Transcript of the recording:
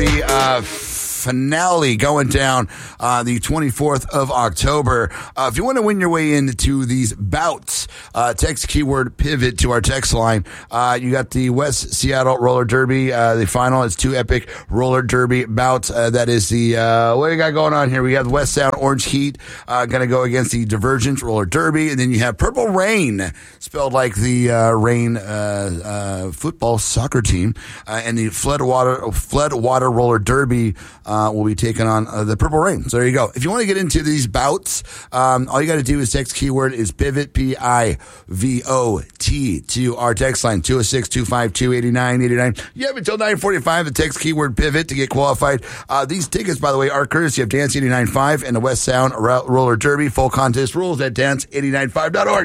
Derby finale going down the 24th of October. If you want to win your way into these bouts, text keyword pivot to our text line. You got the West Seattle Roller Derby. The final is 2 epic roller derby bouts. That is the, what do you got going on here? We have the West Sound Orange Heat going to go against the Divergence Roller Derby. And then you have Purple Rain, spelled like the Rain football soccer team. And the Floodwater Roller Derby will be taking on the Purple Rain. So there you go. If you want to get into these bouts, all you got to do is text keyword is pivot, P-I-V-O-T, to our text line, 206-252-8989. You have until 9:45 to text keyword pivot to get qualified. These tickets, by the way, are courtesy of Dance 89.5 and the West Sound Roller Derby. Full contest rules at dance895.org.